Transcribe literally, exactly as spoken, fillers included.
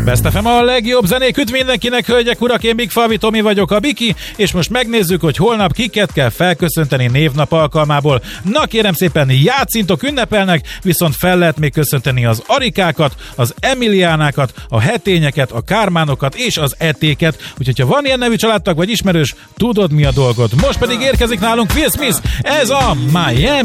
Best ef em a legjobb zenék, üdv mindenkinek, hölgyek, urak, én Big Falvi Tomi vagyok, a Biki, és most megnézzük, hogy holnap kiket kell felköszönteni névnap alkalmából. Na kérem szépen, játszintok, ünnepelnek, viszont fel lehet még köszönteni az Arikákat, az Emiliánákat, a Hetényeket, a Kármánokat és az Etéket, úgyhogy ha van ilyen nevű családtag vagy ismerős, tudod mi a dolgod. Most pedig érkezik nálunk Will Smith, ez a Miami.